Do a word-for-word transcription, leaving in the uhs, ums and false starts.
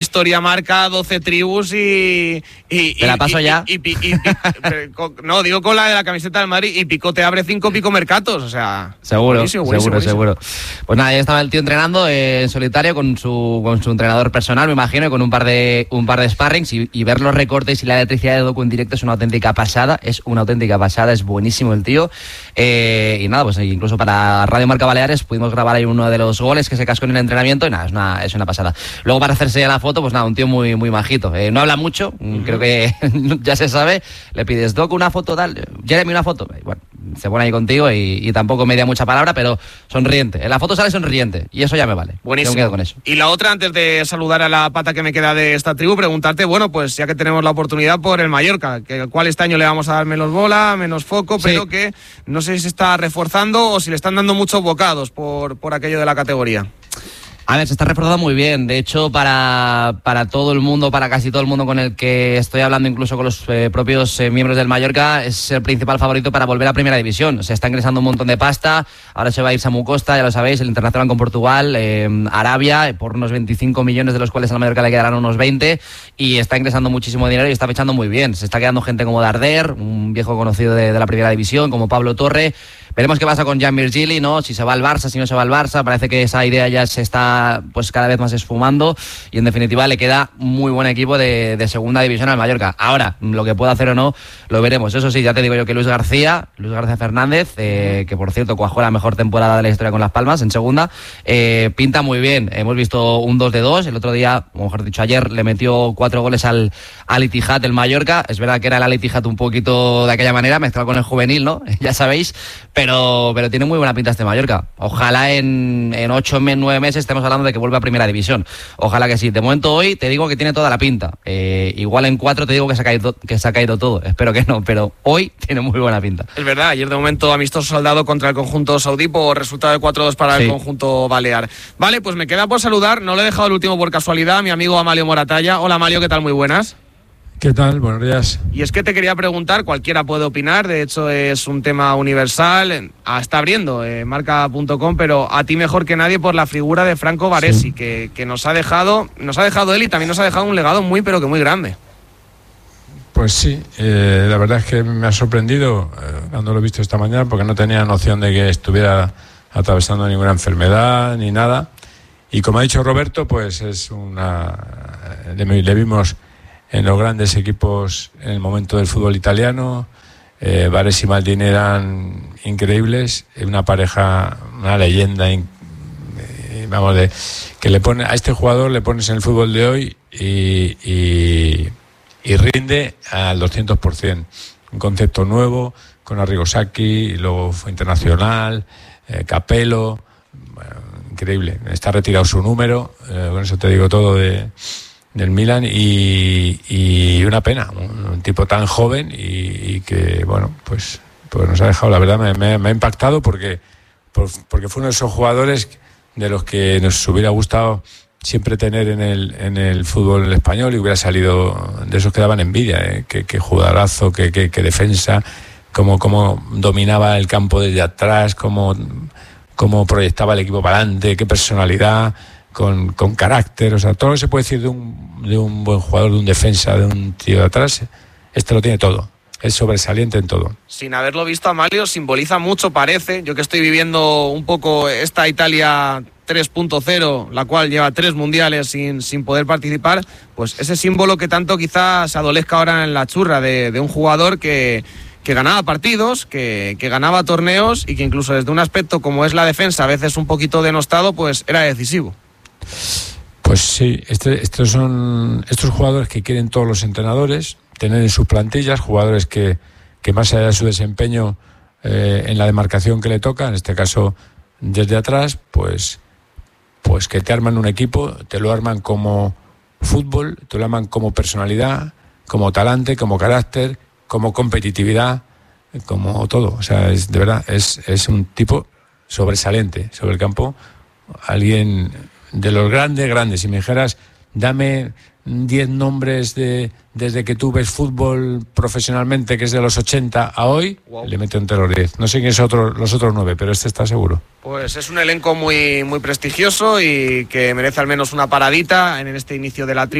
historia marca doce tribus y... y ¿Te la paso y, ya? Y, y, y, y, no, digo con la de la camiseta del Madrid, y Pico te abre cinco Pico Mercatos, o sea... Seguro, buenísimo, buenísimo, seguro, buenísimo. seguro. Pues nada, ya estaba el tío entrenando eh, en solitario con su, con su entrenador personal, me imagino, y con un par de, un par de sparrings, y, y ver los recortes y la electricidad de Doku en directo es una auténtica pasada, es una auténtica pasada, es buenísimo el tío. Eh, y nada, pues incluso para Radio Marca Baleares pudimos grabar ahí uno de los goles que se cascó en el entrenamiento, y nada, es una, es una pasada. Luego, para hacerse ya la foto, pues nada, un tío muy, muy majito. Eh, no habla mucho, uh-huh. Creo que ya se sabe. Le pides, Doku, una foto, tal, Jeremy, una foto. Bueno, se pone ahí contigo y, y tampoco media mucha palabra, pero sonriente. En la foto sale sonriente y eso ya me vale. Buenísimo. Yo me quedo con eso. Y la otra, antes de saludar a la pata que me queda de esta tribu, preguntarte, bueno, pues ya que tenemos la oportunidad por el Mallorca, que cuál este año le vamos a dar menos bola, menos foco, sí. Pero que no sé si se está reforzando o si le están dando muchos bocados por, por aquello de la categoría. A ver, se está reforzando muy bien. De hecho, para, para todo el mundo, para casi todo el mundo con el que estoy hablando, incluso con los eh, propios eh, miembros del Mallorca, es el principal favorito para volver a Primera División. Se está ingresando un montón de pasta. Ahora se va a ir Samu Costa, ya lo sabéis, el internacional con Portugal, eh, Arabia, por unos veinticinco millones, de los cuales al Mallorca le quedarán unos veinte. Y está ingresando muchísimo dinero y está fechando muy bien. Se está quedando gente como Darder, un viejo conocido de, de la Primera División, como Pablo Torre. Veremos qué pasa con Jan Virgili, ¿no? Si se va al Barça, si no se va al Barça. Parece que esa idea ya se está pues cada vez más esfumando y en definitiva le queda muy buen equipo de, de segunda división al Mallorca. Ahora, lo que pueda hacer o no, lo veremos. Eso sí, ya te digo yo que Luis García, Luis García Fernández, eh, que por cierto cuajó la mejor temporada de la historia con Las Palmas en segunda, eh, pinta muy bien. Hemos visto un dos de dos. El otro día, o mejor dicho ayer, le metió cuatro goles al, al Ittihad del Mallorca. Es verdad que era el Al Ittihad un poquito de aquella manera, mezclado con el juvenil, ¿no? Ya sabéis. Pero, pero tiene muy buena pinta este Mallorca. Ojalá en, en ocho, nueve meses estemos hablando de que vuelva a Primera División. Ojalá que sí. De momento hoy te digo que tiene toda la pinta. Eh, igual en cuatro te digo que se, ha caído, que se ha caído todo. Espero que no, pero hoy tiene muy buena pinta. Es verdad, ayer de momento amistoso soldado contra el conjunto saudí por resultado de cuatro dos para sí. El conjunto balear. Vale, pues me queda por saludar, no le he dejado el último por casualidad, a mi amigo Amalio Moratalla. Hola Amalio, ¿qué tal? Muy buenas. ¿Qué tal? Buenos días. Y es que te quería preguntar, cualquiera puede opinar, de hecho es un tema universal, está abriendo eh, marca punto com, pero a ti mejor que nadie por la figura de Franco Baresi, sí. que, que nos ha dejado, nos ha dejado él y también nos ha dejado un legado muy pero que muy grande. Pues sí, eh, la verdad es que me ha sorprendido eh, cuando lo he visto esta mañana, porque no tenía noción de que estuviera atravesando ninguna enfermedad ni nada. Y como ha dicho Roberto, pues es una... le, le vimos en los grandes equipos en el momento del fútbol italiano. eh, Baresi y Maldini eran increíbles, una pareja, una leyenda, in, eh, vamos, de que le pone a este jugador, le pones en el fútbol de hoy y, y, y rinde al doscientos por ciento. Un concepto nuevo, con Arrigo Sacchi, y luego fue internacional, eh, Capello, bueno, increíble. Está retirado su número, eh, con eso te digo todo de del Milan y, y una pena, un, un tipo tan joven y, y que, bueno, pues, pues nos ha dejado, la verdad, me, me, me ha impactado porque, por, porque fue uno de esos jugadores de los que nos hubiera gustado siempre tener en el, en el fútbol español y hubiera salido de esos que daban envidia, ¿eh? que, que jugadorazo, que, que, que defensa, cómo, cómo dominaba el campo desde atrás, cómo, cómo proyectaba el equipo para adelante, qué personalidad. Con, con carácter, o sea, todo lo que se puede decir de un, de un buen jugador, de un defensa, de un tío de atrás, este lo tiene todo, es sobresaliente en todo. Sin haberlo visto, Amalio, simboliza mucho, parece, yo que estoy viviendo un poco esta Italia tres punto cero, la cual lleva tres mundiales sin, sin poder participar, pues ese símbolo que tanto quizás adolezca ahora en la churra de, de un jugador que... que ganaba partidos, que, que ganaba torneos y que incluso desde un aspecto como es la defensa, a veces un poquito denostado, pues era decisivo. Pues sí, este, estos son estos jugadores que quieren todos los entrenadores tener en sus plantillas, jugadores que, que más allá de su desempeño eh, en la demarcación que le toca, en este caso desde atrás, pues, pues que te arman un equipo, te lo arman como fútbol, te lo arman como personalidad, como talante, como carácter, como competitividad, como todo. O sea, es de verdad, es, es un tipo sobresaliente sobre el campo, alguien de los grandes, grandes. Si me dijeras, dame diez nombres de desde que tú ves fútbol profesionalmente, que es de los ochenta a hoy, wow. Le meto entre los diez. No sé quién es otro, los otros nueve, pero este está seguro. Pues es un elenco muy, muy prestigioso y que merece al menos una paradita en este inicio de la tri